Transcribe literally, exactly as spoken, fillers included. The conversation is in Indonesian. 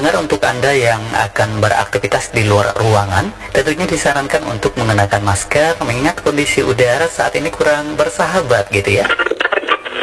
pendengar, untuk Anda yang akan beraktivitas di luar ruangan, tentunya disarankan untuk mengenakan masker, mengingat kondisi udara saat ini kurang bersahabat gitu ya.